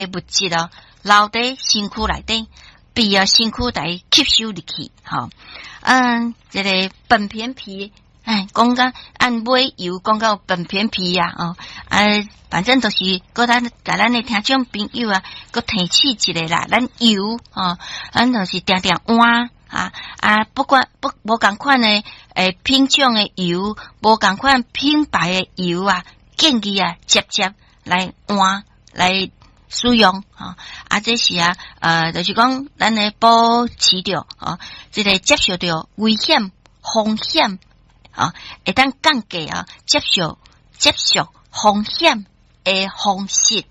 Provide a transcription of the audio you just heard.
物质哦，留在身躯内底，被身躯来吸收入去，吼。这个本片皮，讲到按买油，讲到本片皮啊，反正都是甲咱的听众朋友啊，佮提起一个啦，咱油咱就是定定换不管无共款的品种的油，无共款品牌的油啊，建议直接来换来使用这是就是讲咱的保持着这个接受着危险风险会当降低接受风险的方式